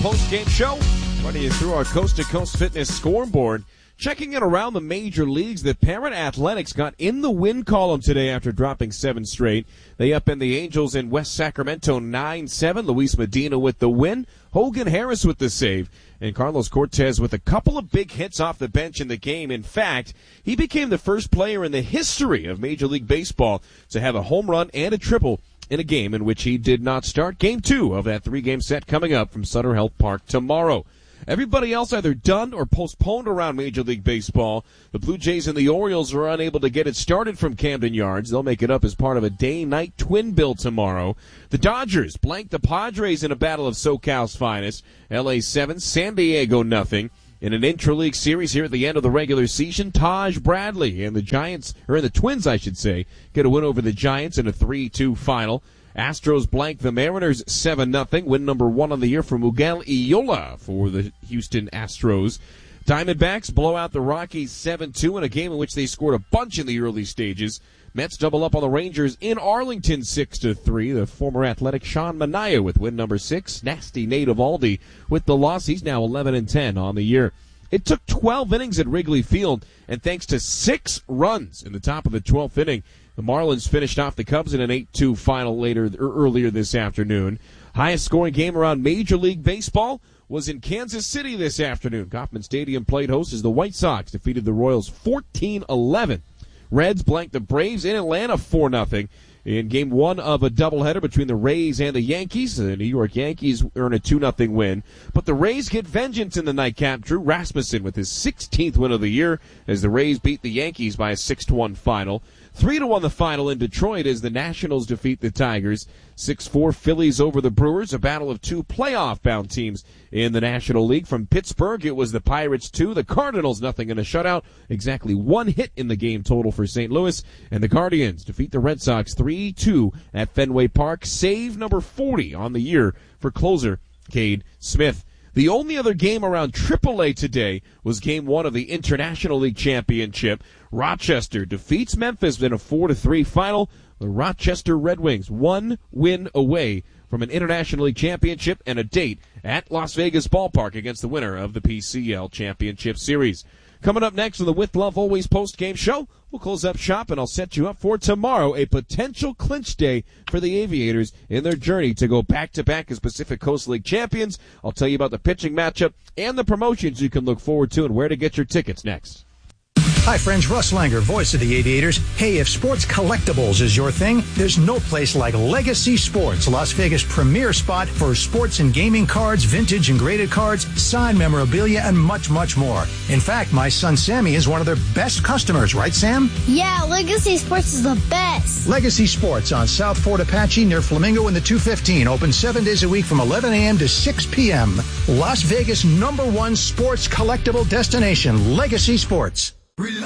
post-game show, running you through our coast-to-coast fitness scoreboard. Checking in around the major leagues, the Parrot Athletics got in the win column today after dropping 7 straight. They upend the Angels in West Sacramento 9-7. Luis Medina with the win. Hogan Harris with the save. And Carlos Cortez with a couple of big hits off the bench in the game. In fact, he became the first player in the history of Major League Baseball to have a home run and a triple in a game in which he did not start. Game 2 of that 3-game set coming up from Sutter Health Park tomorrow. Everybody else either done or postponed around Major League Baseball. The Blue Jays and the Orioles are unable to get it started from Camden Yards. They'll make it up as part of a day-night twin bill tomorrow. The Dodgers blanked the Padres in a battle of SoCal's finest. LA 7, San Diego nothing. In an intra-league series here at the end of the regular season, Taj Bradley and the Giants, or the Twins, I should say, get a win over the Giants in a 3-2 final. Astros blank the Mariners 7-0. Win number 1 on the year for Miguel Eola for the Houston Astros. Diamondbacks blow out the Rockies 7-2 in a game in which they scored a bunch in the early stages. Mets double up on the Rangers in Arlington 6-3. The former Athletic Sean Manaea with win number 6. Nasty Nate Eovaldi with the loss. He's now 11-10 on the year. It took 12 innings at Wrigley Field, and thanks to 6 runs in the top of the 12th inning, the Marlins finished off the Cubs in an 8-2 final earlier this afternoon. Highest scoring game around Major League Baseball was in Kansas City this afternoon. Kauffman Stadium played host as the White Sox defeated the Royals 14-11. Reds blanked the Braves in Atlanta 4-0. In Game 1 of a doubleheader between the Rays and the Yankees, the New York Yankees earn a 2-0 win. But the Rays get vengeance in the nightcap. Drew Rasmussen with his 16th win of the year as the Rays beat the Yankees by a 6-1 final. 3-1 the final in Detroit as the Nationals defeat the Tigers. 6-4 Phillies over the Brewers, a battle of 2 playoff-bound teams in the National League. From Pittsburgh, it was the Pirates 2, the Cardinals nothing in a shutout. Exactly 1 hit in the game total for St. Louis. And the Guardians defeat the Red Sox 3-2 at Fenway Park. Save number 40 on the year for closer Cade Smith. The only other game around AAA today was Game 1 of the International League Championship. Rochester defeats Memphis in a 4-3 final. The Rochester Red Wings 1 win away from an International League Championship and a date at Las Vegas Ballpark against the winner of the PCL Championship Series. Coming up next on the With Love Always post-game show, we'll close up shop and I'll set you up for tomorrow, a potential clinch day for the Aviators in their journey to go back-to-back as Pacific Coast League champions. I'll tell you about the pitching matchup and the promotions you can look forward to and where to get your tickets next. Hi friends, Russ Langer, voice of the Aviators. Hey, if sports collectibles is your thing, there's no place like Legacy Sports, Las Vegas' premier spot for sports and gaming cards, vintage and graded cards, signed memorabilia, and much, much more. In fact, my son Sammy is one of their best customers, right Sam? Yeah, Legacy Sports is the best. Legacy Sports on South Fort Apache near Flamingo in the 215. Open 7 days a week from 11 a.m. to 6 p.m. Las Vegas' #1 sports collectible destination, Legacy Sports.